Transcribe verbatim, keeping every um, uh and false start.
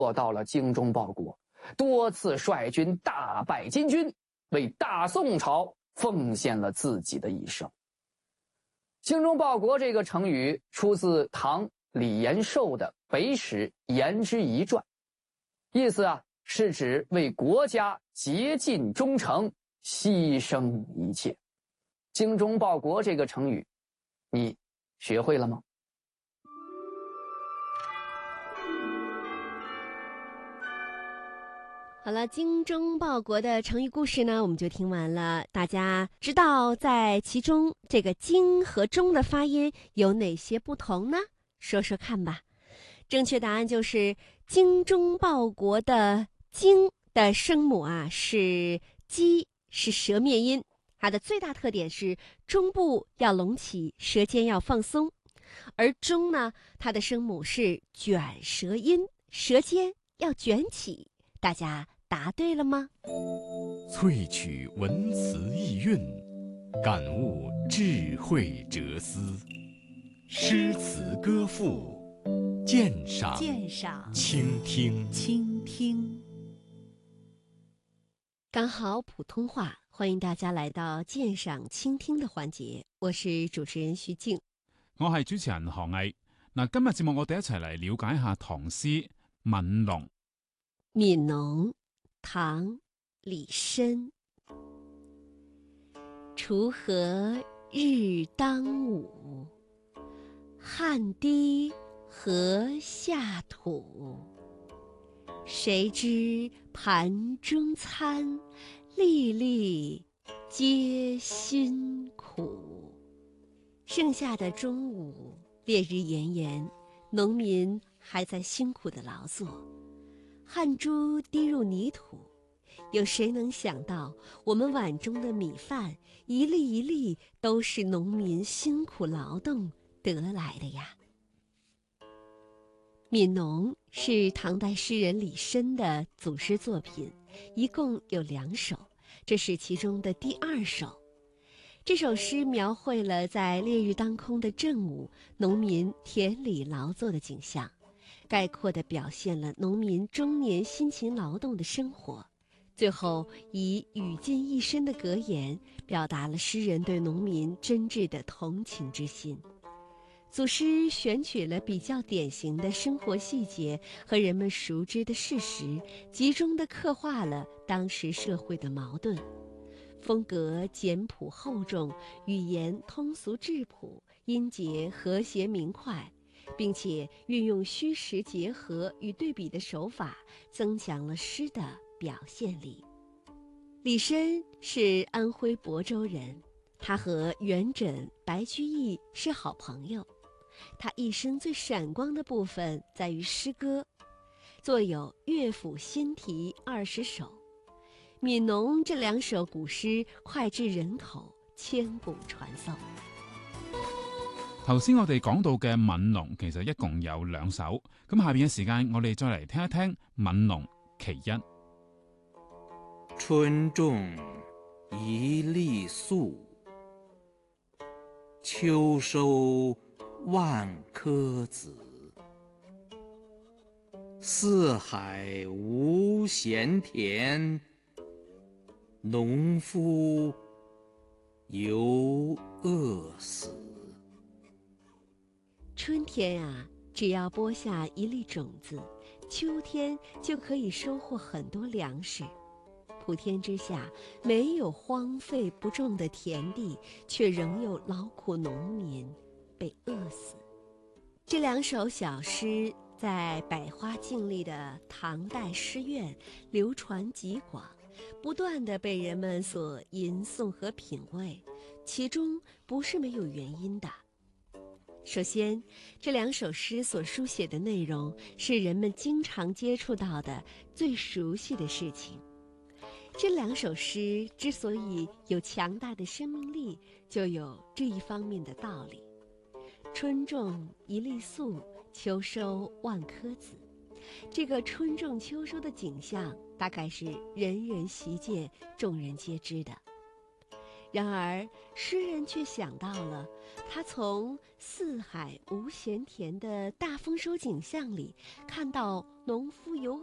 到了精忠报国，多次率军大败金军，为大宋朝奉献了自己的一生。精忠报国这个成语出自唐李延寿的《北史颜之仪传》，意思啊是指为国家竭尽忠诚，牺牲一切。精忠报国这个成语，你学会了吗？ 好了，精忠报国的成语故事呢，我们就听完了。大家知道在其中这个精和忠的发音有哪些不同呢？说说看吧。正确答案就是精忠报国的精的声母啊是鸡，是舌面音，它的最大特点是中部要隆起，舌尖要放松。而忠呢，它的声母是卷舌音，舌尖要卷起。大家答对了吗？ 萃取文辞意蕴，感悟智慧哲思，诗词歌赋，鉴赏鉴赏倾听倾听。 刚好普通话，欢迎大家來到鑑賞傾聽的環節，我是主持人徐靜， 我係主持人何毅。嗱，今日節目我哋一齊嚟了解一下唐詩《憫農》。 憫農，唐，李紳。鋤禾日當午，汗滴禾下土。誰知盤中餐，粒粒皆辛苦。盛夏的中午，烈日炎炎，農民還在辛苦地勞作，汗珠滴入泥土，有誰能想到我們碗中的米飯一粒一粒都是農民辛苦勞動得來的呀。憫農是唐代詩人李紳的組詩作品，一共有兩首，這是其中的第二首。這首詩描繪了在烈日當空的正午，農民田裡勞作的景象，概括地表現了農民終年辛勤勞動的生活，最後以語盡一身的格言，表達了詩人對農民真摯的同情之心。組詩選取了比較典型的生活細節和人們熟知的事實，集中地刻畫了當時社會的矛盾。風格簡樸厚重，語言通俗質樸，音節和諧明快，並且運用虛實結合與對比的手法，增強了詩的表現力。李紳是安徽亳州人，他和元稹、白居易是好朋友。他一生最閃光的部分在於詩歌，作有樂府新題二十首。憫農這兩首古詩膾炙人口，千古傳頌。 頭先我哋講到嘅《憫農》其實一共有兩首，咁下邊嘅時間我哋再嚟聽一聽《憫農》其一。 春種一粒粟，秋收萬顆子。四海無閒田，農夫猶餓死。 春天啊，只要播下一粒種子，秋天就可以收穫很多糧食。普天之下，沒有荒廢不種的田地，卻仍有勞苦農民被餓死。這兩首小詩在百花競麗的唐代詩苑流傳極廣，不斷地被人們所吟誦和品味，其中不是沒有原因的。首先，這兩首詩所書寫的內容是人們經常接觸到的最熟悉的事情。這兩首詩之所以有強大的生命力，就有這一方面的道理。春種一粒粟，秋收萬顆子。這個春種秋收的景象，大概是人人習見、眾人皆知的。 然而，诗人却想到了，他从四海无闲田的大丰收景象里看到农夫有